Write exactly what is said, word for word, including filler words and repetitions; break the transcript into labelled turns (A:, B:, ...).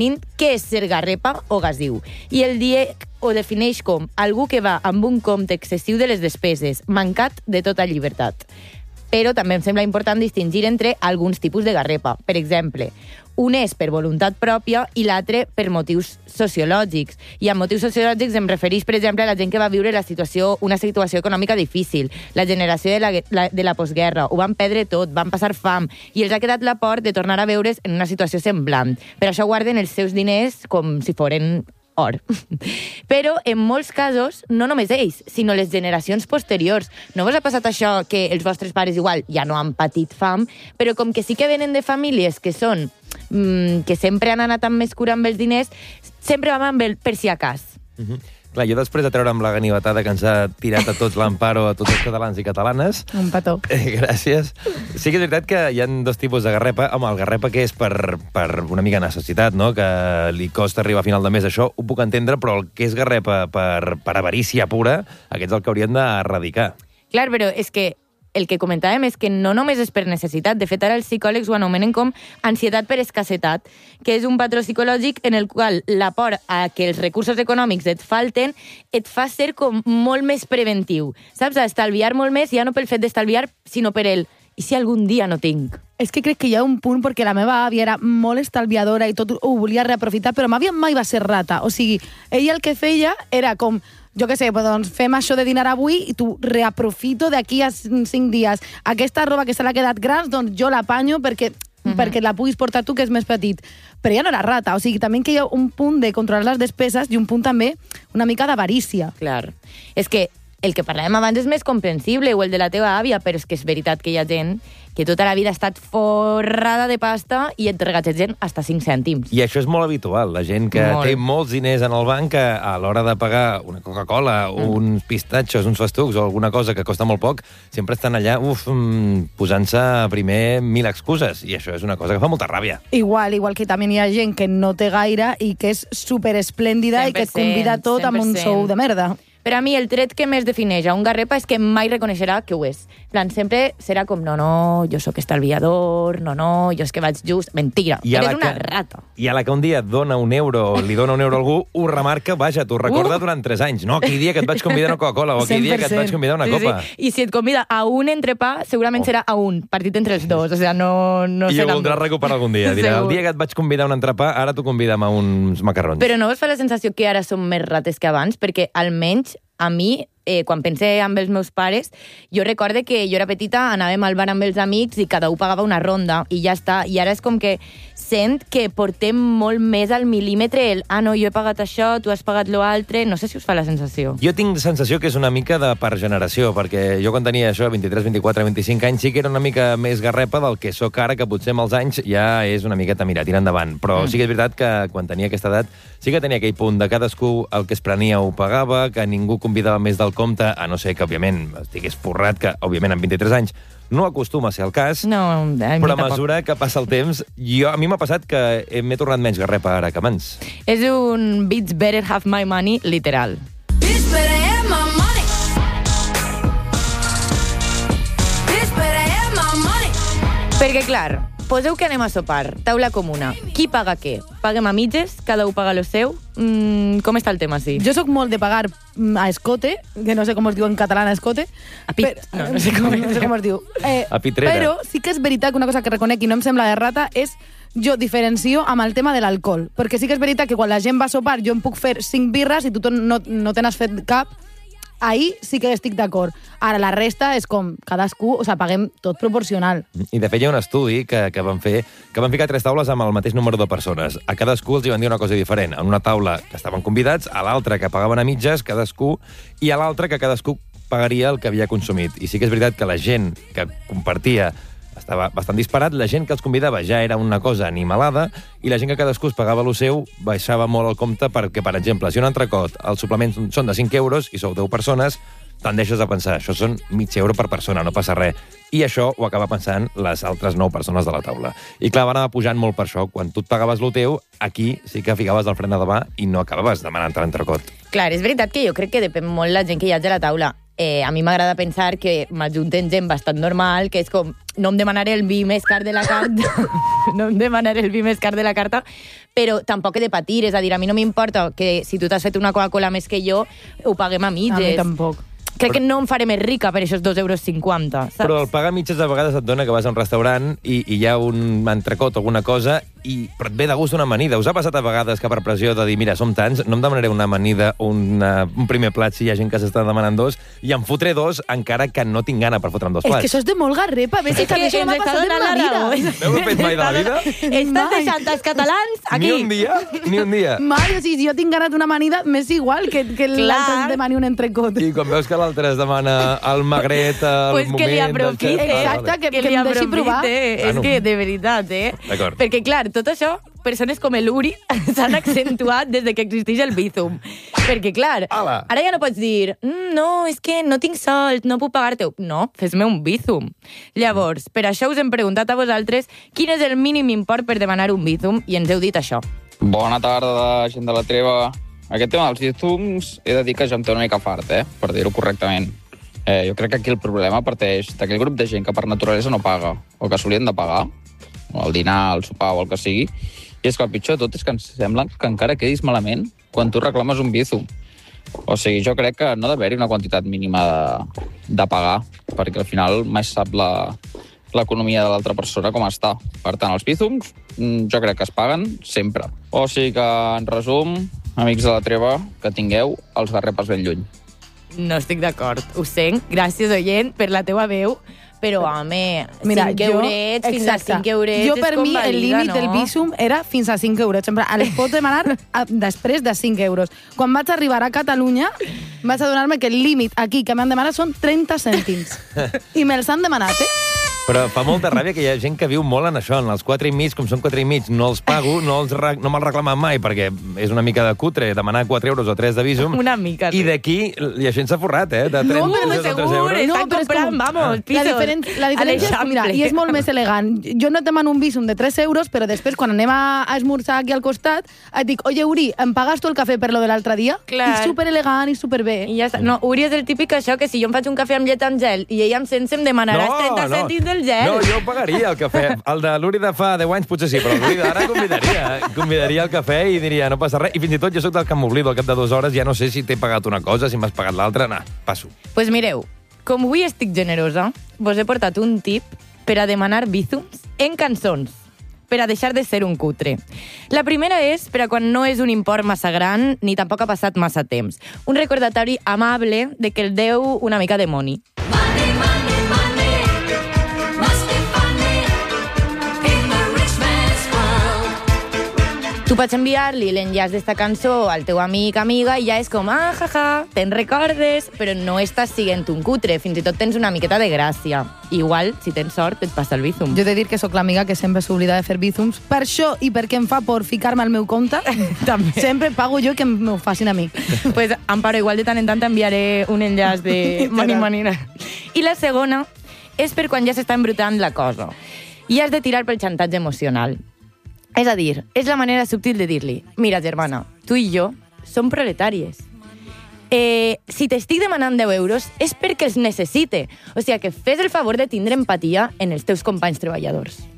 A: definint què és ser garrepa o gasiu. I el D I E C ho defineix com algú que va amb un compte excessiu de les despeses, mancat de tota llibertat. Però també em sembla important distingir entre alguns tipus de garrepa. Per exemple, un és per voluntat pròpia i l'altre per motius sociològics. I amb motius sociològics em refereix, per exemple, a la gent que va viure la situació, una situació econòmica difícil, la generació de la, la, de la postguerra, ho van perdre tot, van passar fam, i els ha quedat la por de tornar a veure's en una situació semblant. Per això guarden els seus diners com si foren or. Però, en molts casos, no només ells, sinó les generacions posteriors. No vos ha passat això que els vostres pares igual ja no han patit fam, però com que sí que venen de famílies que són mmm, que sempre han anat amb més cura amb els diners, sempre vam amb el per si a cas.
B: Mhm. Clar, jo després de treure'm la ganivetada que ens ha tirat a tots l'Amparo, a tots els catalans i catalanes...
A: Un petó.
B: Eh, gràcies. Sí que és veritat que hi ha dos tipus de garrepa. Home, el garrepa que és per, per una mica necessitat, no?, que li costa arribar a final de mes, això ho puc entendre, però el que és garrepa per, per avarícia pura, aquests el que haurien d'erradicar.
A: Clar, però és que el que comentàvem és que no només és per necessitat. De fet, ara els psicòlegs ho anomenen com ansietat per escassetat, que és un patró psicològic en el qual la por a que els recursos econòmics et falten et fa ser com molt més preventiu. Saps? A estalviar molt més, ja no pel fet d'estalviar, sinó per el i si algun dia no tinc?
C: És que crec que hi ha un punt, perquè la meva àvia era molt estalviadora i tot ho volia reaprofitar, però m'àvia mai va ser rata. O sigui, ella el que feia era com, jo què sé, doncs fem això de dinar avui i tu reaprofito d'aquí a cinc dies. Aquesta roba que se l'ha quedat gran, doncs jo l'apanyo perquè, uh-huh. perquè la puguis portar tu, que és més petit. Però ja no era rata. O sigui, també que hi ha un punt de controlar les despeses i un punt també una mica d'avarícia.
A: Clar. És que el que parlàvem abans és més comprensible, o el de la teva àvia, però és que és veritat que hi ha gent que tota la vida ha estat forrada de pasta i et regategen hasta cinc cèntims.
B: I això és molt habitual. La gent que
A: molt.
B: té molts diners en el banc, que a l'hora de pagar una Coca-Cola, mm. uns pistatxos, uns festucs o alguna cosa que costa molt poc, sempre estan allà uf, posant-se primer mil excuses. I això és una cosa que fa molta ràbia.
C: Igual, igual que també hi ha gent que no té gaire i que és super esplèndida i que et convida tot amb un sou de merda.
A: Per a mi, el tret que més defineix a un garrepa és que mai reconeixerà que ho és. En plan, sempre serà com, no, no, jo sóc estalviador, no, no, jo és que vaig just... Mentira, eres una
B: que,
A: rata.
B: I a la que un dia dona un euro, li dona un euro a algú, ho remarca, vaja, t'ho recorda uh. durant tres anys. No, aquell dia que et vaig convidar a una Coca-Cola o aquell dia que et vaig convidar a una
A: sí,
B: copa.
A: Sí. I si et convida a un entrepà, segurament oh. serà a un, partit entre els dos. O sigui, no, no
B: I ho voldràs recuperar algun dia. Dirà, el dia que et vaig convidar a un entrepà, ara t'ho convidam a uns macarrons.
A: Però no us fa la sensació que ara som més rates que abans? Perquè almenys a mi, eh, quan pense amb els meus pares, jo recorde que jo era petita, anàvem al bar amb els amics i cada un pagava una ronda i ja està. I ara és com que sent que portem molt més al mil·límetre el ah, no, jo he pagat això, tu has pagat l'altre. No sé si us fa la sensació.
B: Jo tinc sensació que és una mica de per generació, perquè jo quan tenia això, vint-i-tres, vint-i-quatre, vint-i-cinc anys, sí que era una mica més garrepa del que sóc ara, que potser amb els anys ja és una miqueta mirar, tira endavant. Però mm. sí que és veritat que quan tenia aquesta edat sí que tenia aquell punt de cadascú el que es prenia ho pagava, que ningú convidava més del compte, a no ser que, òbviament, estigués forrat, que, òbviament, amb vint-i-tres anys no acostuma a ser el cas,
A: no, a
B: però a mesura que passa el temps, jo, a mi m'ha passat que m'he tornat menys garrepa ara que abans.
A: És un bitch better have my money, literal.
D: Bitch better have my money. Bitch better have my money.
A: Perquè, clar, poseu que anem a sopar, taula comuna. Qui paga què? Paguem a mitges? Cada un paga lo seu? Mm, com està el tema, sí?
C: Jo sóc molt de pagar a escote, que no sé com es diu en català a escote.
A: A pit.
C: Per...
A: No, no sé com,
C: no sé com es diu. Eh,
B: a pitrera.
C: Però sí que és veritat que una cosa que reconec i no em sembla de rata és jo diferencio amb el tema de l'alcohol. Perquè sí que és veritat que quan la gent va a sopar jo em puc fer cinc birres i tu no, no te n'has fet cap. Ahí sí que estic d'acord. Ara, la resta és com cadascú, o sigui, paguem tot proporcional.
B: I de fet hi ha un estudi que, que van fer, que van ficar tres taules amb el mateix número de persones. A cadascú els hi van dir una cosa diferent. En una taula que estaven convidats, a l'altra que pagaven a mitges, cadascú, i a l'altra que cadascú pagaria el que havia consumit. I sí que és veritat que la gent que compartia estava bastant disparat, la gent que els convidava ja era una cosa animalada i la gent que cadascú es pagava lo seu baixava molt el compte perquè, per exemple, si un entrecot, els suplements són de cinc euros i sou deu persones, te'n deixes de pensar, això són mig euro per persona, no passa res. I això ho acaba pensant les altres nou persones de la taula. I clar, va anar pujant molt per això. Quan tu et pagaves lo teu, aquí sí que ficaves el fre de mà i no acabaves demanant l'entrecot.
A: Clar, és veritat que jo crec que depèn molt la gent que hi hagi a la taula. eh, a mi m'agrada pensar que m'ajunten gent bastant normal, que és com, no em demanaré el vi més car de la carta, no em demanaré el vi més car de la carta, però tampoc he de patir, és a dir, a mi no m'importa que si tu t'has fet una Coca-Cola més que jo, ho paguem a mitges.
C: A mi tampoc.
A: Crec que no em faré més rica per aquests dos euros cinquanta, saps?
B: Però el pagar mitges a vegades et dona que vas a un restaurant i, i hi ha un entrecot o alguna cosa i però et ve de gust una amanida. Us ha passat a vegades que per pressió de dir, mira, som tants, no em demanaré una amanida o una, un primer plat si hi ha gent que s'està demanant dos i em fotré dos encara que no tinc gana per fotre'm dos
C: És
B: plats.
C: que això és de molt garrepa. Ves, és que això no m'ha passat en la vida.
B: No ho he fet mai de la vida?
A: Estàs
C: Mai.
A: deixant els catalans aquí.
B: Ni un dia, ni un dia.
C: Mai, o sigui, si jo tinc ganes d'una amanida, m'és igual que, que
A: Clar.
C: l'altre es demani un entrecot.
B: I quan veus que l'altre es demana el magret, el
A: Pues
B: moment...
A: que li
B: del
A: aprofite.
B: xef, vale,
C: Exacte,
B: vale.
C: que,
A: que
C: que
A: li
C: em deixi provar.
A: aprofite. És
B: Bueno.
A: que, de veritat, eh?
B: D'acord.
A: Perquè, clar, tot això, persones com l'Uri s'han accentuat des de que existeix el Bizum. Perquè, clar,
B: Ala.
A: ara ja no pots dir mm, no, és que no tinc sols, no puc pagar-te. No, fes-me un Bizum. Llavors, per això us hem preguntat a vosaltres quin és el mínim import per demanar un Bizum i ens heu dit això.
E: Bona tarda, gent de la treva. Aquest tema dels bizums he de dir que ja em té una mica fart, eh? Per dir-ho correctament. Eh, jo crec que aquí el problema parteix d'aquell grup de gent que per naturalesa no paga, o que s'haurien de pagar, o el dinar, el sopar o el que sigui, i és que el pitjor de tot és que ens sembla que encara quedis malament quan tu reclames un bizum. O sigui, jo crec que no ha d'haver-hi una quantitat mínima de, de pagar, perquè al final mai sap la, l'economia de l'altra persona com està. Per tant, els bizums jo crec que es paguen sempre. O sigui que, en resum, amics de la treva, que tingueu els garrepes ben lluny.
A: No estic d'acord. Ho sent. Gràcies, oient, per la teua veu. Però, home,
C: Mira,
A: cinc
C: jo-
A: eurets, fins
C: exacte.
A: a cinc eurets
C: Jo,
A: és
C: per
A: com
C: mi, el
A: valida,
C: límit
A: no?
C: del Bizum era fins a cinc euros. Sempre els pots demanar a, després de cinc euros. Quan vaig arribar a Catalunya, vaig adonar-me que el límit aquí que m'han demanat són trenta cèntims. I me'ls han demanat, eh?
B: Però fa molta ràbia que hi ha gent que viu molt en això, en els quatre i mig, com són quatre i mig, no els pago, no, els re, no me'ls reclamen mai, perquè és una mica de cutre demanar quatre euros o tres de Bizum.
A: Una mica, sí.
B: I d'aquí hi ha gent s'ha forrat, eh? De trenta
C: No, però
B: euros a tres
A: segur,
B: euros.
A: estan
C: No, però és
A: comprant,
C: com-
A: vamos, pisos.
C: La, diferen la diferència és, mira, i és molt més elegant. Jo no et demano un Bizum de tres euros, però després, quan anem a, a esmorzar aquí al costat, et dic, oye, Uri, em pagas tu el cafè per lo de l'altre dia?
A: Clar.
C: I super elegant i superbé.
A: I ja està. No, Uri és el típic això, que si jo em faig un cafè amb llet amb gel i ella em sense em demanaràs trenta cèntims del gel.
B: No, jo pagaria el cafè. El de l'Uri de fa deu anys potser sí, però l'Uri d'ara convidaria. Convidaria el cafè i diria, no passa res. I fins i tot jo sóc del que m'oblido al cap de dues hores, ja no sé si t'he pagat una cosa, si m'has pagat l'altra, nah, passo.
A: Doncs pues mireu, com avui estic generosa, vos he portat un tip per a demanar bizums en cançons, per a deixar de ser un cutre. La primera és per a quan no és un import massa gran ni tampoc ha passat massa temps. Un recordatori amable de que el deu una mica de money.
D: Money, money, money. Must be funny in the rich man's world.
A: Tu pots enviar-li l'enllaç d'esta cançó al teu amic, amiga, i ja és com, ah, jaja, te'n recordes, però no estàs siguent un cutre, fins i tot tens una miqueta de gràcia. Igual, si tens sort, et passa el bizum.
C: Jo he de dir que sóc l'amiga que sempre s'oblida de fer bizums. Per això i perquè em fa por ficar-me al meu compte,
A: També.
C: sempre pago jo que m'ho facin a mi.
A: Pues, Amparo, igual de tant en tant t'enviaré un enllaç de Money Money. I la segona és per quan ja s'està embrutant la cosa. I has de tirar pel xantatge emocional. És a dir, és la manera subtil de dir-li, mira, germana, tu i jo som proletàries. Eh, si t'estic demanant deu euros és perquè els necessite. O sigui, que fes el favor de tindre empatia en els teus companys treballadors.